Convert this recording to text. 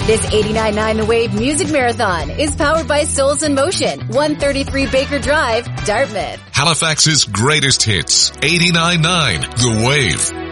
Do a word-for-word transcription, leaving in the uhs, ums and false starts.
This eighty-nine point nine The Wave Music Marathon is powered by Souls in Motion, one thirty-three Baker Drive, Dartmouth. Halifax's greatest hits, eighty-nine point nine The Wave.